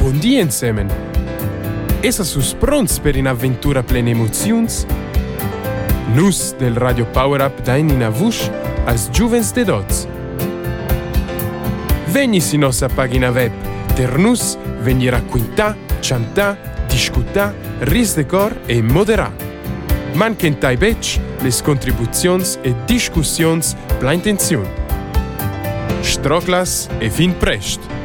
Buon dia insieme! Essa sus pronts per un'avventura plena emozions? Nus del Radio Power Up dain in avush als giuvens de dots. Vegni si nostra pagina web, ter nus vegni racquintà, chantà, discutà, ris de cor e moderà. Manquentai bec les contribuzions e discussions pla intenzion. Stroclas e fin prest!